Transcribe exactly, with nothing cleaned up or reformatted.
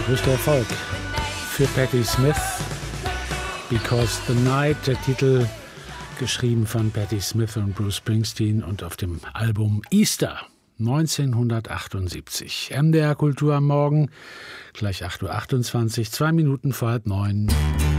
Größter Erfolg für Patti Smith. Because the Night, der Titel, geschrieben von Patti Smith und Bruce Springsteen und auf dem Album Easter neunzehnhundertachtundsiebzig. M D R Kultur am Morgen, gleich acht Uhr achtundzwanzig, zwei Minuten vor halb neun.